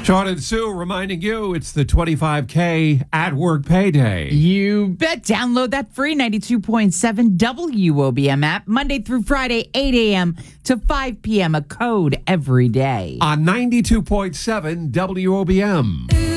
Sean and Sue reminding you it's the 25K at work payday. You bet. Download that free 92.7 WOBM app Monday through Friday, 8 a.m. to 5 p.m. A code every day. On 92.7 WOBM.